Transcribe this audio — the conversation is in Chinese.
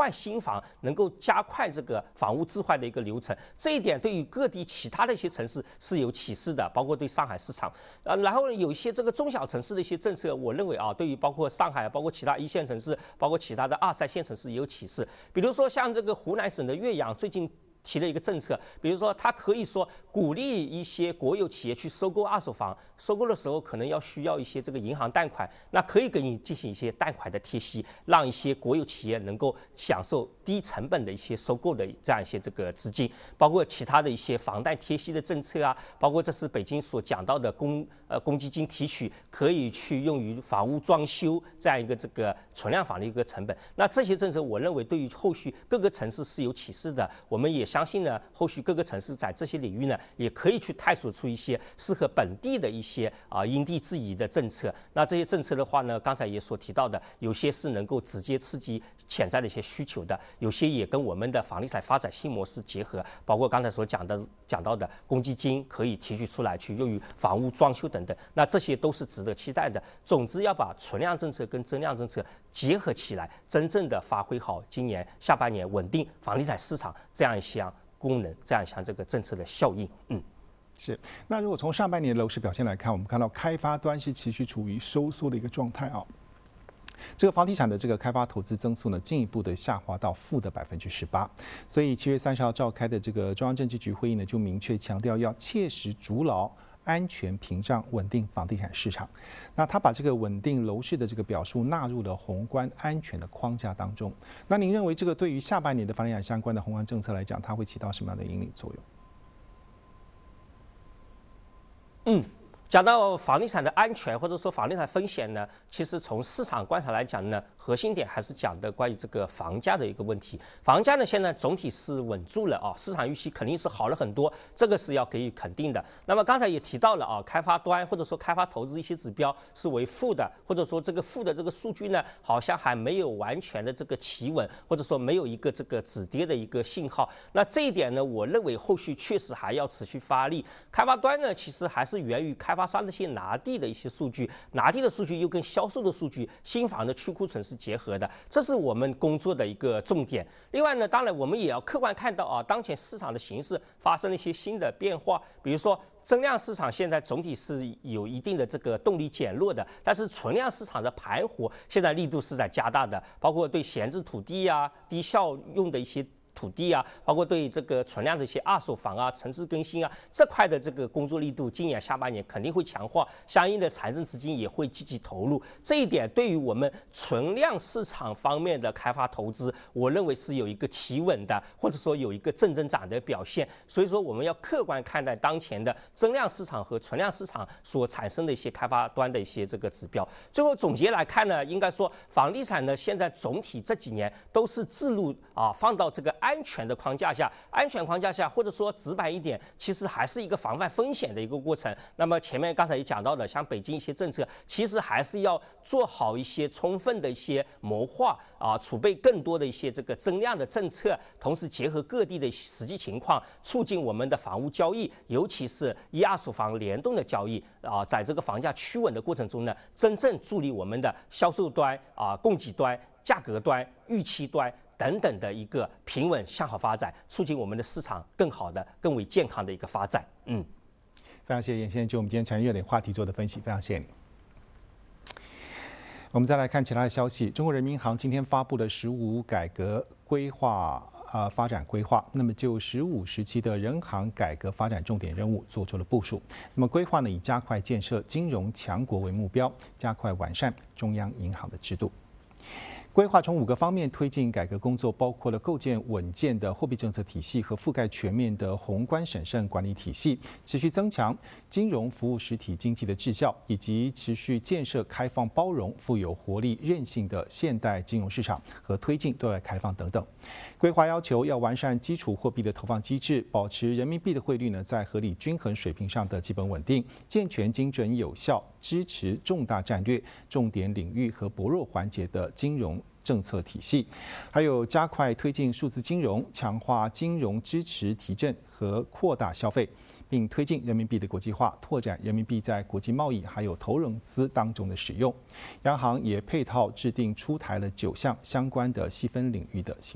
换新房，能够加快这个房屋置换的一个流程。这一点对于各地其他的一些城市是有启示的，包括对上海市场。然后有一些这个中小城市的一些政策，我认为对于包括上海，包括其他一线城市，包括其他的2、3线城市也有启示。比如说像这个湖南省的岳阳最近提了一个政策，比如说它可以说鼓励一些国有企业去收购二手房，收购的时候可能需要一些这个银行贷款，那可以给你进行一些贷款的贴息，让一些国有企业能够享受低成本的一些收购的这样一些这个资金，包括其他的一些房贷贴息的政策啊，包括这是北京所讲到的公积金提取，可以去用于房屋装修这样一个这个存量房的一个成本。那这些政策，我认为对于后续各个城市是有启示的。我们也相信呢，后续各个城市在这些领域呢，也可以去探索出一些适合本地的一些因地制宜的政策。那这些政策的话呢，刚才也所提到的，有些是能够直接刺激潜在的一些需求的，有些也跟我们的房地产发展新模式结合，包括刚才所讲到的公积金可以提取出来去用于房屋装修等等。那这些都是值得期待的。总之要把存量政策跟增量政策结合起来，真正的发挥好今年下半年稳定房地产市场这样一项功能，这样一项这个政策的效应。 是。那如果从上半年的楼市表现来看，我们看到开发端是持续处于收缩的一个状态啊。这个房地产的这个开发投资增速呢，进一步的下滑到负的18%。所以7月30号召开的这个中央政治局会议呢，就明确强调要切实筑牢安全屏障，稳定房地产市场。那他把这个稳定楼市的这个表述纳入了宏观安全的框架当中。那您认为这个对于下半年的房地产相关的宏观政策来讲，它会起到什么样的引领作用？讲到房地产的安全或者说房地产风险呢，其实从市场观察来讲呢，核心点还是讲的关于这个房价的一个问题。房价呢现在总体是稳住了市场预期肯定是好了很多，这个是要给予肯定的。那么刚才也提到了开发端或者说开发投资一些指标是为负的，或者说这个负的这个数据呢，好像还没有完全的这个企稳，或者说没有一个这个止跌的一个信号。那这一点呢，我认为后续确实还要持续发力。开发端呢，其实还是源于开发商的一些拿地的一些数据，拿地的数据又跟销售的数据、新房的去库存是结合的，这是我们工作的一个重点。另外呢，当然我们也要客观看到当前市场的形势发生了一些新的变化，比如说增量市场现在总体是有一定的这个动力减弱的，但是存量市场的盘活现在力度是在加大的，包括对闲置土地低效用的一些土地包括对这个存量的一些二手房城市更新这块的这个工作力度，今年下半年肯定会强化，相应的财政资金也会积极投入。这一点对于我们存量市场方面的开发投资，我认为是有一个企稳的，或者说有一个正增长的表现。所以说我们要客观看待当前的增量市场和存量市场所产生的一些开发端的一些这个指标。最后总结来看呢，应该说房地产呢现在总体这几年都是置入放到这个安全的框架下，安全框架下，或者说直白一点，其实还是一个防范风险的一个过程。那么前面刚才也讲到的，像北京一些政策，其实还是要做好一些充分的一些谋划储备更多的一些这个增量的政策，同时结合各地的实际情况，促进我们的房屋交易，尤其是一二手房联动的交易在这个房价趋稳的过程中呢，真正助力我们的销售端供给端、价格端、预期端等等的一个平稳向好发展，促进我们的市场更好的、更为健康的一个发展。非常谢谢严先生就我们今天产业热点话题做的分析，非常谢谢你。我们再来看其他的消息，中国人民银行今天发布了15改革规划发展规划，那么就15时期的人行改革发展重点任务做出了部署。那么规划呢，以加快建设金融强国为目标，加快完善中央银行的制度。规划从5个方面推进改革工作，包括了构建稳健的货币政策体系和覆盖全面的宏观审慎管理体系，持续增强金融服务实体经济的质效，以及持续建设开放包容、富有活力、韧性的现代金融市场和推进对外开放等等。规划要求要完善基础货币的投放机制，保持人民币的汇率呢在合理均衡水平上的基本稳定，健全精准有效支持重大战略、重点领域和薄弱环节的金融政策体系，还有加快推进数字金融，强化金融支持提振和扩大消费，并推进人民币的国际化，拓展人民币在国际贸易还有投融资当中的使用。央行也配套制定出台了9项相关的细分领域的